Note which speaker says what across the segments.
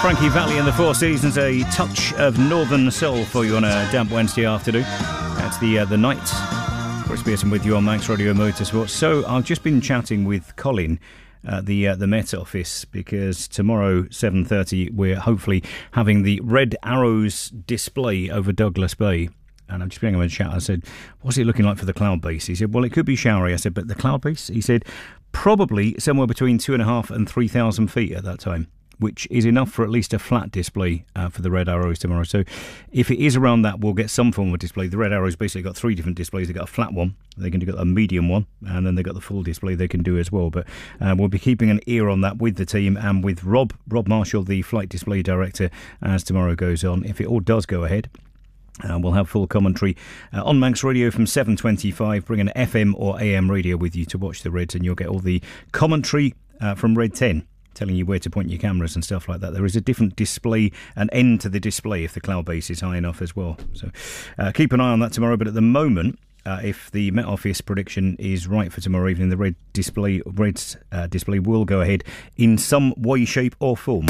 Speaker 1: Frankie Valli and the Four Seasons, a touch of northern soul for you on a damp Wednesday afternoon. That's the night. Chris Pearson with you on Manx Radio Motorsport. So I've just been chatting with Colin at the Met Office, because tomorrow 7:30 we're hopefully having the Red Arrows display over Douglas Bay. And I'm just bringing him a chat. I said, what's it looking like for the cloud base? He said, well, it could be showery. I said, but the cloud base? He said, probably somewhere between 2,500 and 3,000 feet at that time, which is enough for at least a flat display for the Red Arrows tomorrow. So if it is around that, we'll get some form of display. The Red Arrows basically got three different displays. They've got a flat one, they can do a medium one, and then they've got the full display they can do as well. But we'll be keeping an ear on that with the team and with Rob Marshall, the flight display director, as tomorrow goes on. If it all does go ahead, we'll have full commentary on Manx Radio from 7:25. Bring an FM or AM radio with you to watch the Reds, and you'll get all the commentary from Red 10, telling you where to point your cameras and stuff like that. There is a different display, an end to the display if the cloud base is high enough as well. So keep an eye on that tomorrow. But at the moment, if the Met Office prediction is right for tomorrow evening, the Reds display will go ahead in some way, shape or form.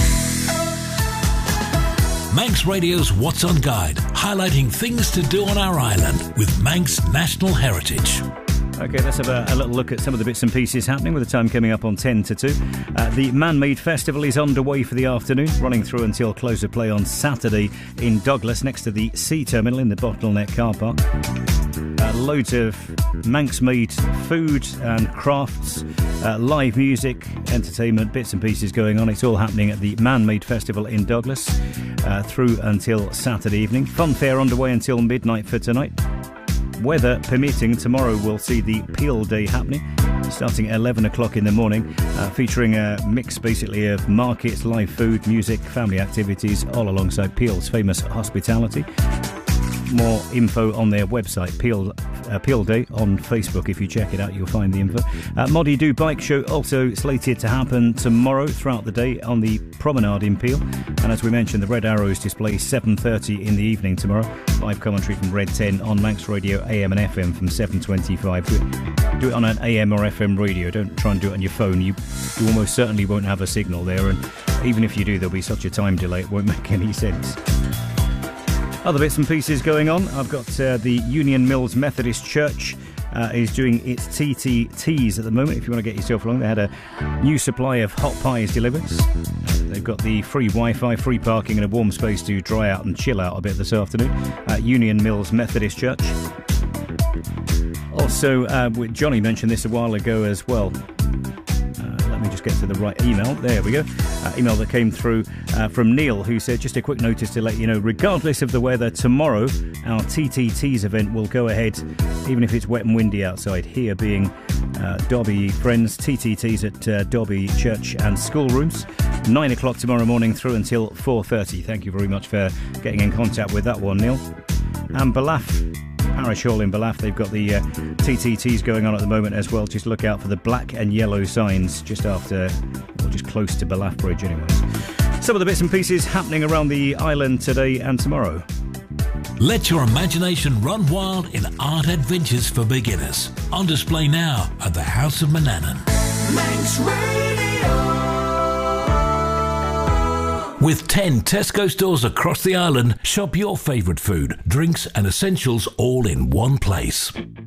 Speaker 2: Manx Radio's What's On Guide, highlighting things to do on our island with Manx National Heritage.
Speaker 1: OK, let's have a little look at some of the bits and pieces happening, with the time coming up on 10 to 2. The Man-Made Festival is underway for the afternoon, running through until close of play on Saturday in Douglas, next to the Sea Terminal in the Bottleneck car park. Loads of Manx-made food and crafts, live music, entertainment, bits and pieces going on. It's all happening at the Man-Made Festival in Douglas through until Saturday evening. Fun fair underway until midnight for tonight. Weather permitting, tomorrow we'll see the Peel Day happening, starting at 11 o'clock in the morning, featuring a mix basically of markets, live food, music, family activities, all alongside Peel's famous hospitality. More info on their website, Peel Day on Facebook. If you check it out, you'll find the info. Moddy Do Bike Show also slated to happen tomorrow throughout the day on the promenade in Peel. And as we mentioned, the Red Arrows display 7:30 in the evening tomorrow. Live commentary from Red 10 on Manx Radio AM and FM from 7:25. Do it on an AM or FM radio. Don't try and do it on your phone. You almost certainly won't have a signal there, and even if you do, there'll be such a time delay it won't make any sense. Other bits and pieces going on. I've got the Union Mills Methodist Church is doing its TTTs at the moment. If you want to get yourself along, they had a new supply of hot pies delivered. They've got the free Wi-Fi, free parking and a warm space to dry out and chill out a bit this afternoon at Union Mills Methodist Church. Also, Johnny mentioned this a while ago as well. Let me just get to the right email. There we go. Email that came through from Neil, who said, just a quick notice to let you know, regardless of the weather, tomorrow our TTTs event will go ahead, even if it's wet and windy outside. Here being Dobby Friends, TTTs at Dobby Church and Schoolrooms, 9 o'clock tomorrow morning through until 4:30. Thank you very much for getting in contact with that one, Neil. And Ballaugh Parish Hall in Ballaugh, they've got the TTTs going on at the moment as well. Just look out for the black and yellow signs just after, or just close to Ballaugh Bridge anyways. Some of the bits and pieces happening around the island today and tomorrow.
Speaker 2: Let your imagination run wild in art adventures for beginners. On display now at the House of Manannan. Manx Radio. With 10 Tesco stores across the island, shop your favourite food, drinks and essentials all in one place.